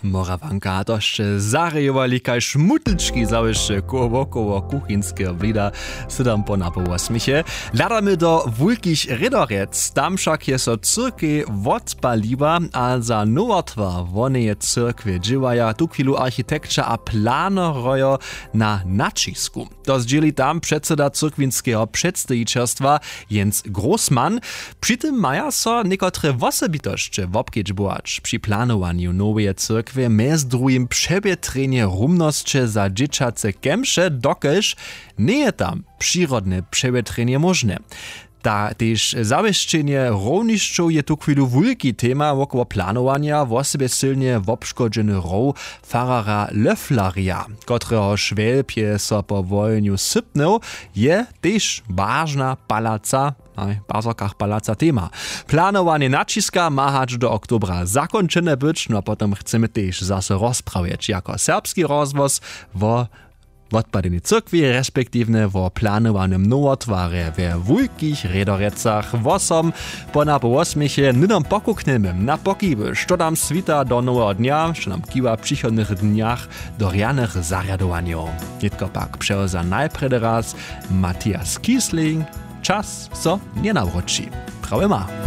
Morawanka dość zarejowali kaj szmutlczki załyszcze koło kuchinskiego blida sydam po napołosmichie. Ladamy do wulkich redorec, tam však je so cyrky odpaliła, a za nowotwar woneje cyrkwie dziewaja tu chwilu architekcza a planorojo na nacisku. To zdzieli tam przedseda cyrkwinskiego przedstawicielstwa Jens Grossmann. Przy tym maja so niekotre wosobitości wobkedźbować przy planowaniu nowej cyrkwie, mez drugim przebietrenie rumnosće za dzieciace kemše, dokelž nie je tam przyrodne przebietrenie możne. Też zawieszczenie równiszczów je tu chwilu wielki tema wokoło planowania w osobie silnie wobszkodzony row Farara Löffleria, którego szwelb je so po wojniu sypnął, je też ważna palaca, palaca tema. Planowanie naciska ma hać do oktobra zakończone być, no potem chcemy też zase rozprawiać jako serbski rozwoz w odpadenie cyrkwi, respektívne vo planowanym nowotwarze we wulkich redorecach wosom po napołosmiechie nydom pokuknemy na pokiby, što tam svita do nowego dnia, što nam kiwa w przychodnych dniach do rianych zariadowaniów. Nitko pak przełoza najpredy raz Matthias Kiesling, czas so nie nawróci. Prawie ma.